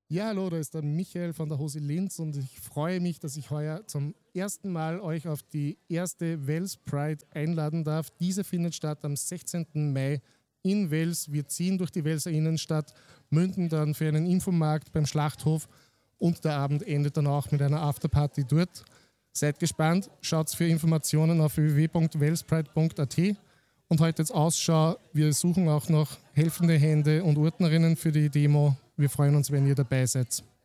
Ja, hallo, da ist der Michael von der Hosi Linz und ich freue mich, dass ich heuer zum ersten Mal euch auf die erste Wales Pride einladen darf. Diese findet statt am 16. Mai in Wels. Wir ziehen durch die Welser Innenstadt, münden dann für einen Infomarkt beim Schlachthof und der Abend endet dann auch mit einer Afterparty dort. Seid gespannt, schaut für Informationen auf www.welspride.at und heute jetzt Ausschau. Wir suchen auch noch helfende Hände und Ordnerinnen für die Demo. Wir freuen uns, wenn ihr dabei seid.